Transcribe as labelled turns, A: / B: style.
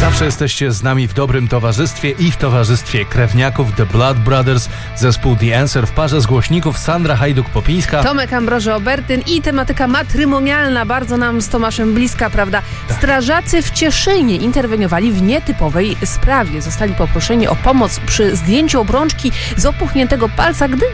A: Zawsze jesteście z nami w dobrym towarzystwie i w towarzystwie krewniaków The Blood Brothers, zespół The Answer w parze z głośników Sandra Hajduk-Popińska,
B: Tomek Ambroży-Obertyn i tematyka matrymonialna, bardzo nam z Tomaszem bliska, prawda?
A: Tak.
B: Strażacy w Cieszynie interweniowali w nietypowej sprawie. Zostali poproszeni o pomoc przy zdjęciu obrączki z opuchniętego palca, gdy